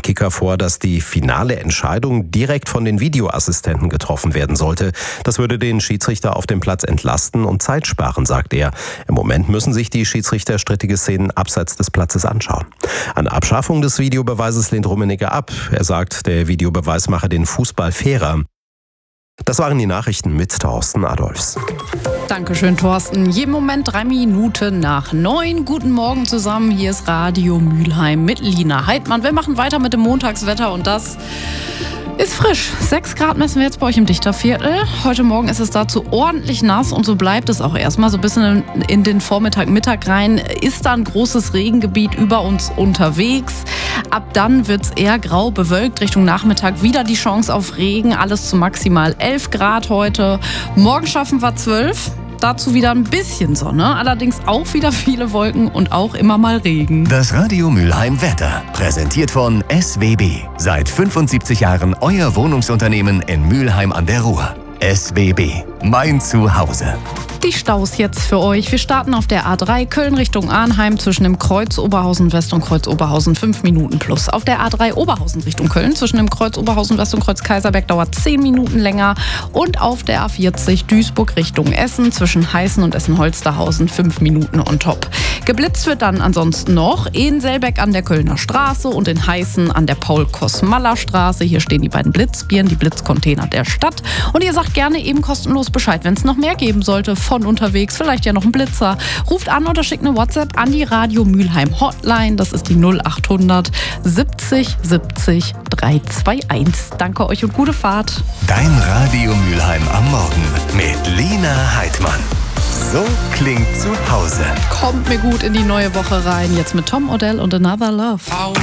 Kicker vor, dass die finale Entscheidung direkt von den Videoassistenten getroffen werden sollte. Das würde den Schiedsrichter auf dem Platz entlasten und Zeit sparen, sagt er. Im Moment müssen sich die Schiedsrichter strittige Szenen abseits des Platzes anschauen. An Abschaffung des Videobeweises lehnt Rummenigge ab. Er sagt, der Videobeweis mache den Fußball fairer. Das waren die Nachrichten mit Thorsten Adolfs. Dankeschön, Thorsten. Jeden Moment 3 Minuten nach 9. Guten Morgen zusammen. Hier ist Radio Mülheim mit Lina Heidmann. Wir machen weiter mit dem Montagswetter und das ist frisch. 6 Grad messen wir jetzt bei euch im Dichterviertel. Heute Morgen ist es dazu ordentlich nass und so bleibt es auch erstmal. So ein bisschen in den Mittag rein ist da ein großes Regengebiet über uns unterwegs. Ab dann wird es eher grau bewölkt. Richtung Nachmittag wieder die Chance auf Regen. Alles zu maximal 11 Grad heute. Morgen schaffen wir 12. Dazu wieder ein bisschen Sonne, allerdings auch wieder viele Wolken und auch immer mal Regen. Das Radio Mülheim Wetter, präsentiert von SWB. Seit 75 Jahren euer Wohnungsunternehmen in Mülheim an der Ruhr. SWB, mein Zuhause. Die Staus jetzt für euch. Wir starten auf der A3 Köln Richtung Arnheim zwischen dem Kreuz Oberhausen West und Kreuz Oberhausen 5 Minuten plus. Auf der A3 Oberhausen Richtung Köln zwischen dem Kreuz Oberhausen West und Kreuz Kaiserberg dauert 10 Minuten länger. Und auf der A40 Duisburg Richtung Essen zwischen Heißen und Essen-Holsterhausen 5 Minuten on top. Geblitzt wird dann ansonsten noch in Selbeck an der Kölner Straße und in Heißen an der Paul-Kosmaller-Straße. Hier stehen die beiden Blitzbieren, die Blitzcontainer der Stadt. Und ihr sagt gerne eben kostenlos Bescheid, wenn es noch mehr geben sollte von unterwegs, vielleicht ja noch ein Blitzer. Ruft an oder schickt eine WhatsApp an die Radio Mülheim Hotline. Das ist die 0800 70 70 321. Danke euch und gute Fahrt. Dein Radio Mülheim am Morgen mit Lina Heidmann. So klingt zu Hause. Kommt mir gut in die neue Woche rein. Jetzt mit Tom Odell und Another Love.